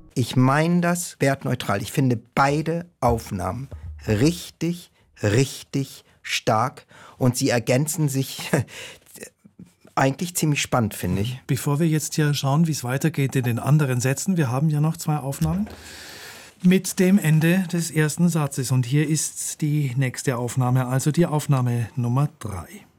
Ich meine das wertneutral. Ich finde beide Aufnahmen richtig, richtig stark und sie ergänzen sich eigentlich ziemlich spannend, finde ich. Bevor wir jetzt hier schauen, wie es weitergeht in den anderen Sätzen, wir haben ja noch 2 Aufnahmen mit dem Ende des ersten Satzes. Und hier ist die nächste Aufnahme, also die Aufnahme Nummer 3.